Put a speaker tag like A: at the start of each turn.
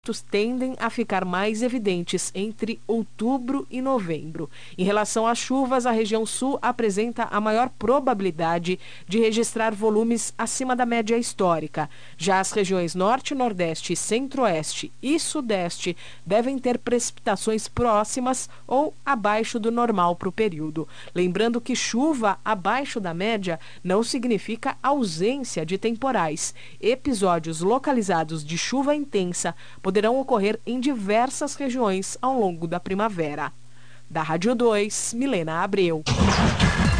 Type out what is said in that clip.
A: tendem a ficar mais evidentes entre outubro e novembro. Em relação às chuvas, a região sul apresenta a maior probabilidade de registrar volumes acima da média histórica. Já as regiões norte, nordeste, centro-oeste e sudeste devem ter precipitações próximas ou abaixo do normal para o período. Lembrando que chuva abaixo da média não significa ausência de temporais. Episódios localizados de chuva intensa poderão ocorrer em diversas regiões ao longo da primavera. Da Rádio 2, Milena Abreu.